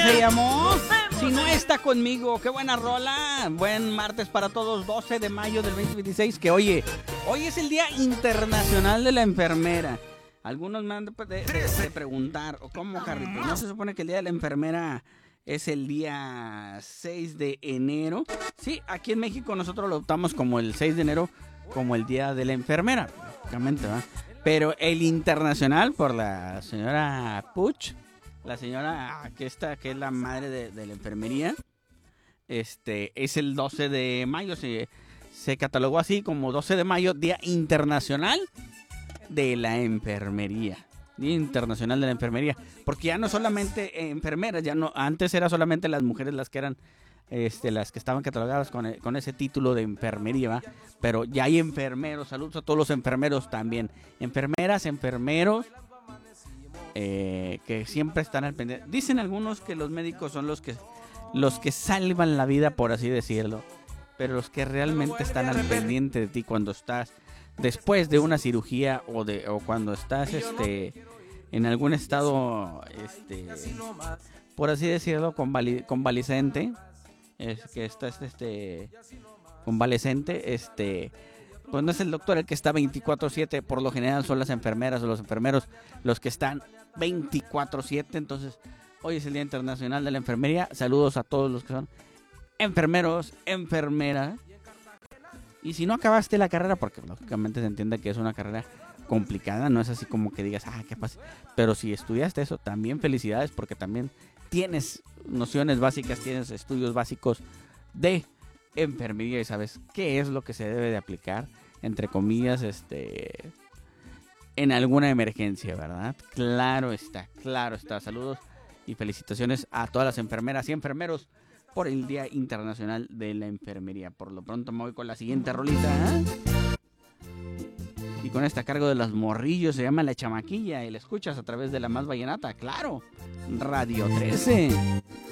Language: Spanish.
se llamó Si no está conmigo. Qué buena rola. Buen martes para todos, 12 de mayo del 2026. Que oye, hoy es el Día Internacional de la Enfermera. Algunos me han de preguntar, ¿cómo, Carrito? ¿No se supone que el Día de la Enfermera es el día 6 de enero? Sí, aquí en México nosotros lo optamos como el 6 de enero, como el Día de la Enfermera, prácticamente, ¿verdad? Pero el internacional, por la señora Puch, la señora que es la madre de la enfermería, es el 12 de mayo. Se catalogó así como 12 de mayo, Día Internacional de la Enfermería. Día Internacional de la Enfermería. Porque ya no solamente enfermeras, ya no, antes era solamente las mujeres las que eran las que estaban catalogadas con ese título de enfermería, ¿va? Pero ya hay enfermeros. Saludos a todos los enfermeros también. Enfermeras, enfermeros, que siempre están al pendiente. Dicen algunos que los médicos son los que salvan la vida, por así decirlo, pero los que realmente están al pendiente de ti cuando estás después de una cirugía o cuando estás en algún estado por así decirlo convalescente, es que estás convalescente, pues no es el doctor el que está 24/7, por lo general son las enfermeras o los enfermeros los que están 24/7. Entonces, hoy es el Día Internacional de la Enfermería. Saludos a todos los que son enfermeros, enfermeras. Y si no acabaste la carrera, porque lógicamente se entiende que es una carrera complicada, no es así como que digas, qué fácil. Pero si estudiaste eso, también felicidades, porque también tienes nociones básicas, tienes estudios básicos de enfermería y sabes qué es lo que se debe de aplicar, entre comillas, en alguna emergencia, ¿verdad? Claro está. Saludos y felicitaciones a todas las enfermeras y enfermeros por el Día Internacional de la Enfermería. Por lo pronto me voy con la siguiente rolita, y con esta cargo de los morrillos, se llama La Chamaquilla, y la escuchas a través de la Más Vallenata, claro, Radio 13.